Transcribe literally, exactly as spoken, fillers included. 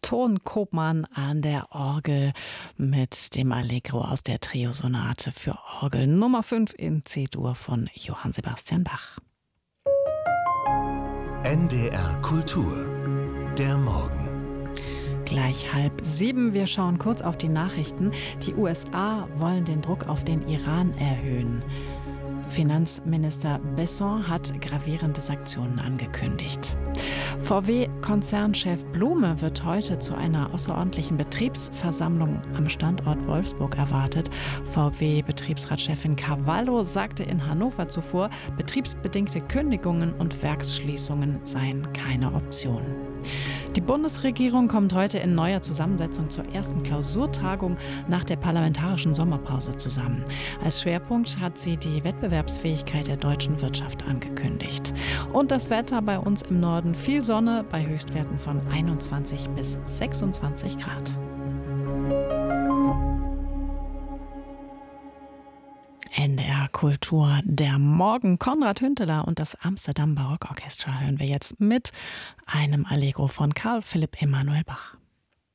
Ton Koopmann an der Orgel mit dem Allegro aus der Trio-Sonate für Orgel Nummer fünf in C-Dur von Johann Sebastian Bach. N D R Kultur, der Morgen. Gleich halb sieben. Wir schauen kurz auf die Nachrichten. Die U S A wollen den Druck auf den Iran erhöhen. Finanzminister Besson hat gravierende Sanktionen angekündigt. V W-Konzernchef Blume wird heute zu einer außerordentlichen Betriebsversammlung am Standort Wolfsburg erwartet. V W-Betriebsratschefin Cavallo sagte in Hannover zuvor, betriebsbedingte Kündigungen und Werksschließungen seien keine Option. Die Bundesregierung kommt heute in neuer Zusammensetzung zur ersten Klausurtagung nach der parlamentarischen Sommerpause zusammen. Als Schwerpunkt hat sie die Wettbewerbsfähigkeit der deutschen Wirtschaft angekündigt. Und das Wetter bei uns im Norden: viel Sonne bei Höchstwerten von einundzwanzig bis sechsundzwanzig Grad. N D R Kultur, der Morgen. Konrad Hünteler und das Amsterdam Barockorchester hören wir jetzt mit einem Allegro von Karl Philipp Emanuel Bach.